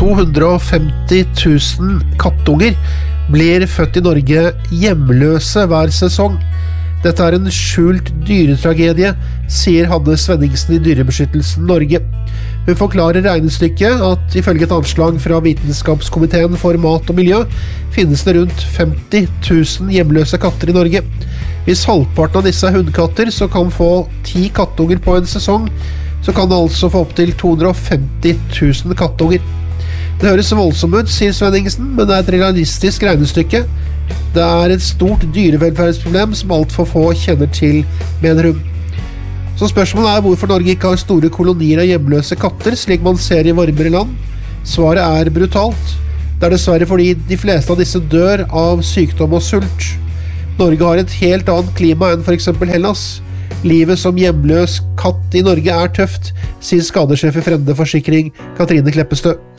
250 000 kattunger blir født i Norge hjemløse hver sesong. Dette er en skjult dyretragedie, sier Hanne Svenningsen i Dyrebeskyttelsen Norge. Hun forklarer regnestykket at ifølge et anslag fra Vitenskapskomiteen for mat og miljø finnes det rundt 50 000 hjemløse katter i Norge. Hvis halvparten av disse er hundkatter, så kan få 10 kattunger på en sesong, så kan det altså få opp til 250 000 kattunger. Det høres voldsomt ut, sier Svenningsen, men det er et realistisk regnestykke. Det er et stort dyrevelferdsproblem som alt for få kjenner til, mener hun. Så spørsmålet er hvorfor Norge ikke har store kolonier av hjemløse katter, slik man ser i varmere land. Svaret er brutalt. Det er dessverre fordi de fleste av disse dør av sykdom og sult. Norge har et helt annet klima enn for eksempel Hellas. Livet som hjemløs katt i Norge er tøft, sier skadesjef i Frende Forsikring, Katrine Kleppestø.